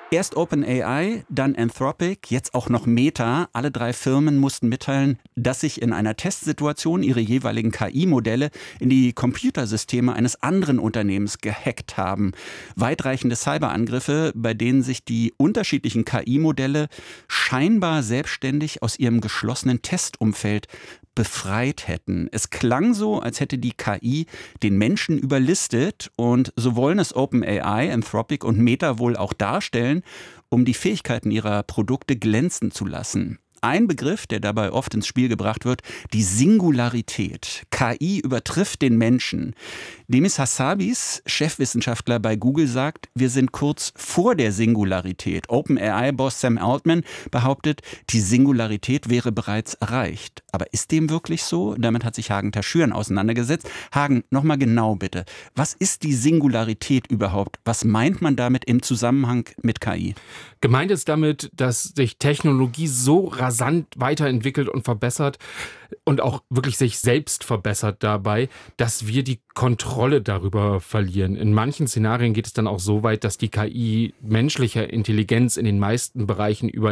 Erst OpenAI, dann Anthropic, jetzt auch noch Meta. Alle 3 Firmen mussten mitteilen, dass sich in einer Testsituation ihre jeweiligen KI-Modelle in die Computersysteme eines anderen Unternehmens gehackt haben. Weitreichende Cyberangriffe, bei denen sich die unterschiedlichen KI-Modelle scheinbar selbstständig aus ihrem geschlossenen Testumfeld befreit hätten. Es klang so, als hätte die KI den Menschen überlistet, und so wollen es OpenAI, Anthropic und Meta wohl auch darstellen, um die Fähigkeiten ihrer Produkte glänzen zu lassen. Ein Begriff, der dabei oft ins Spiel gebracht wird, die Singularität. KI übertrifft den Menschen. Demis Hassabis, Chefwissenschaftler bei Google, sagt, wir sind kurz vor der Singularität. OpenAI-Boss Sam Altman behauptet, die Singularität wäre bereits erreicht. Aber ist dem wirklich so? Damit hat sich Hagen Taschüren auseinandergesetzt. Hagen, nochmal genau bitte. Was ist die Singularität überhaupt? Was meint man damit im Zusammenhang mit KI? Gemeint ist damit, dass sich Technologie so rasant weiterentwickelt und verbessert und auch wirklich sich selbst verbessert dabei, dass wir die Kontrolle darüber verlieren. In manchen Szenarien geht es dann auch so weit, dass die KI menschlicher Intelligenz in den meisten Bereichen über